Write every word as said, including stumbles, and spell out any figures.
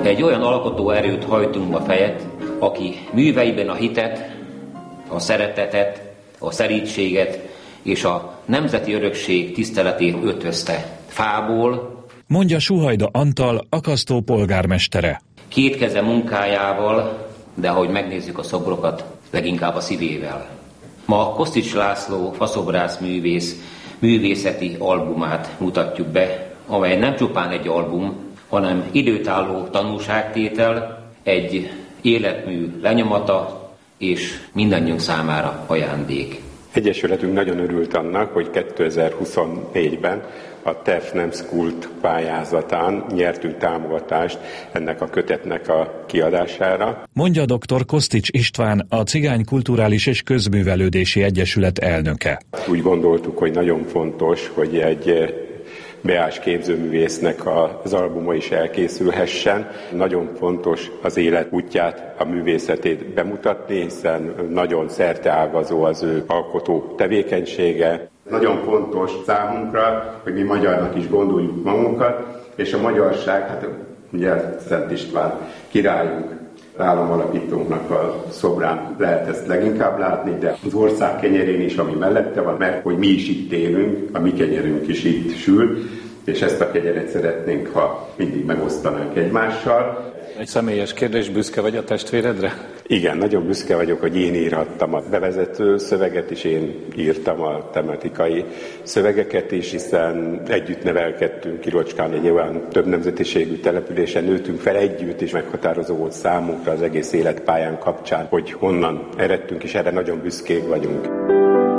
Egy olyan alkotó erőt hajtunk ma fejet, aki műveiben a hitet, a szeretetet, a szerítséget és a nemzeti örökség tiszteletét ötvözte fából, mondja Suhajda Antal, Akasztó polgármestere. Két keze munkájával, de ahogy megnézzük a szobrokat, leginkább a szívével. Ma Kosztics László faszobrász művész művészeti albumát mutatjuk be, amely nem csupán egy album, hanem időtálló tanúságtétel, egy életmű lenyomata és mindannyiunk számára ajándék. Egyesületünk nagyon örült annak, hogy kétezer-huszonnégyben a té e ef Nemszkult pályázatán nyertünk támogatást ennek a kötetnek a kiadására. Mondja dr. Kosztics István, a Cigány Kulturális és Közművelődési Egyesület elnöke. Úgy gondoltuk, hogy nagyon fontos, hogy egy beás képzőművésznek az albuma is elkészülhessen. Nagyon fontos az élet útját, a művészetét bemutatni, hiszen nagyon szerteágazó az ő alkotó tevékenysége. Nagyon fontos számunkra, hogy mi magyarnak is gondoljuk magunkat, és a magyarság, hát ugye Szent István királyunk, államalapítónknak a szobrán lehet ezt leginkább látni, de az ország kenyerén is, ami mellette van, mert hogy mi is itt élünk, a mi kenyerünk is itt sül, és ezt a kenyeret szeretnénk, ha mindig megosztanánk egymással. Egy személyes kérdés, büszke vagy a testvéredre? Igen, nagyon büszke vagyok, hogy én írhattam a bevezető szöveget is, én írtam a tematikai szövegeket is, hiszen együtt nevelkedtünk Kirocskán, egy olyan több nemzetiségű településen nőttünk fel együtt, és meghatározó volt számunkra az egész életpályán kapcsán, hogy honnan eredtünk, és erre nagyon büszkék vagyunk.